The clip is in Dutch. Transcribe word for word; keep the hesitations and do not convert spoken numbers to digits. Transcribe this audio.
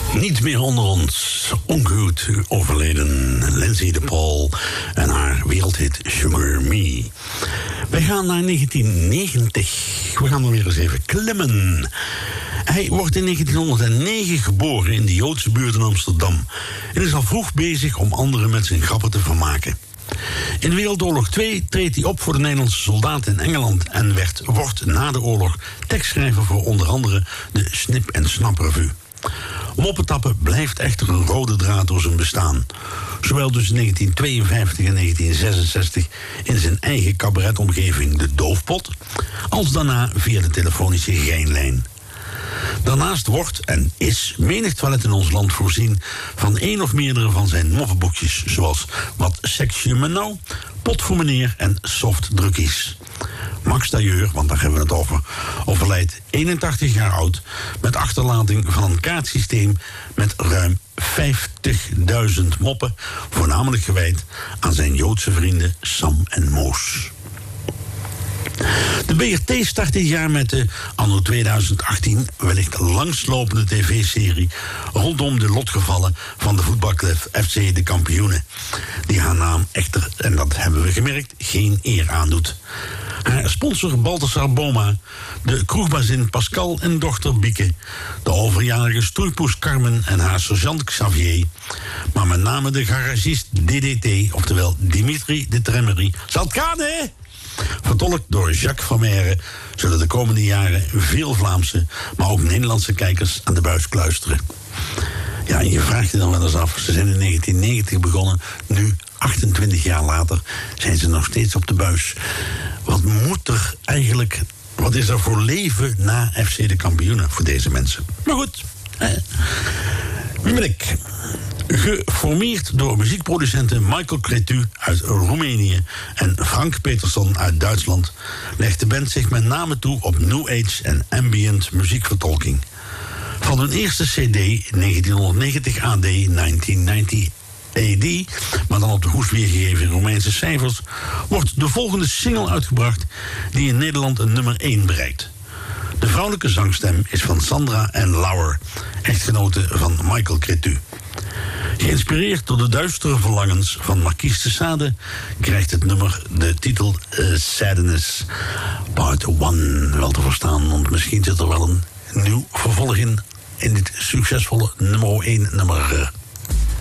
Niet meer onder ons, ongehuwd overleden Lindsay de Paul en haar wereldhit Sugar Me. Wij gaan naar negentien negentig. We gaan er weer eens even klimmen. Hij wordt in negentienhonderdnegen geboren in de Joodse buurt in Amsterdam en is al vroeg bezig om anderen met zijn grappen te vermaken. In Wereldoorlog twee treedt hij op voor de Nederlandse soldaten in Engeland en werd, wordt na de oorlog tekstschrijver voor onder andere de Snip en Snap Revue. Moppetappen blijft echter een rode draad door zijn bestaan. Zowel tussen negentien tweeënvijftig en negentien zesenzestig in zijn eigen cabaretomgeving De Doofpot, als daarna via de telefonische Geinlijn. Daarnaast wordt en is menig toilet in ons land voorzien van één of meerdere van zijn moffenboekjes, zoals Wat seks je me nou, Pot voor meneer en Soft drukkies. Max Tailleur, want daar hebben we het over, overlijdt eenentachtig jaar oud met achterlating van een kaartsysteem met ruim vijftigduizend moppen, voornamelijk gewijd aan zijn Joodse vrienden Sam en Moos. De B R T start dit jaar met de anno tweeduizend achttien wellicht langslopende tv-serie rondom de lotgevallen van de voetbalclub F C de Kampioenen, die haar naam echter, en dat hebben we gemerkt, geen eer aandoet. Haar sponsor Balthasar Boma, de kroegbazin Pascal en dochter Bieke, de overjarige stoeipoes Carmen en haar sergeant Xavier, maar met name de garagist D D T, oftewel Dimitri de Tremmery. Zal het gaan, hè? Vertolkt door Jacques Vermeire zullen de komende jaren veel Vlaamse, maar ook Nederlandse kijkers aan de buis kluisteren. Ja, en je vraagt je dan wel eens af, ze zijn in negentien negentig begonnen, nu achtentwintig jaar later zijn ze nog steeds op de buis. Wat moet er eigenlijk, wat is er voor leven na F C de Kampioenen voor deze mensen? Maar goed, eh, wie ben ik? Geformeerd door muziekproducenten Michael Cretu uit Roemenië en Frank Peterson uit Duitsland, legt de band zich met name toe op New Age en ambient muziekvertolking. Van hun eerste cd negentienhonderdnegentig A D, negentien negentig A D, maar dan op de hoes weergegeven in Romeinse cijfers, wordt de volgende single uitgebracht die in Nederland een nummer één bereikt. De vrouwelijke zangstem is van Sandra en Lauer, echtgenote van Michael Cretu. Geïnspireerd door de duistere verlangens van Marquise de Sade krijgt het nummer de titel uh, Sadness Part één wel te verstaan, want misschien zit er wel een nieuw vervolg in in dit succesvolle nummer één nummer.